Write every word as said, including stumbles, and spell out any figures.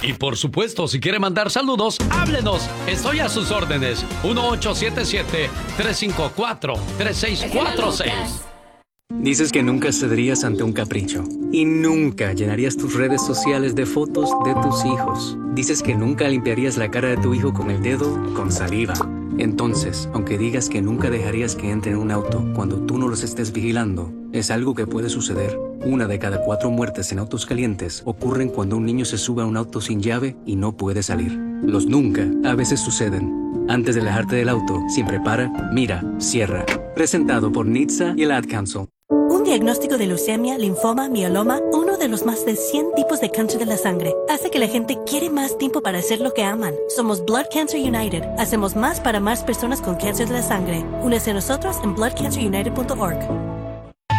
Y por supuesto, si quiere mandar saludos, háblenos. Estoy a sus órdenes. uno ocho siete siete, tres cinco cuatro, tres seis cuatro seis. Dices que nunca cederías ante un capricho y nunca llenarías tus redes sociales de fotos de tus hijos. Dices que nunca limpiarías la cara de tu hijo con el dedo con saliva. Entonces, aunque digas que nunca dejarías que entre en un auto cuando tú no los estés vigilando, es algo que puede suceder. Una de cada cuatro muertes en autos calientes ocurren cuando un niño se sube a un auto sin llave y no puede salir. Los nunca a veces suceden. Antes de alejarte del auto, siempre para, mira, cierra. Presentado por N H T S A y el Ad Council. Un diagnóstico de leucemia, linfoma, mieloma, uno de los más de cien tipos de cáncer de la sangre, hace que la gente quiere más tiempo para hacer lo que aman. Somos Blood Cancer United. Hacemos más para más personas con cáncer de la sangre. Únete a nosotros en blood cancer united punto org.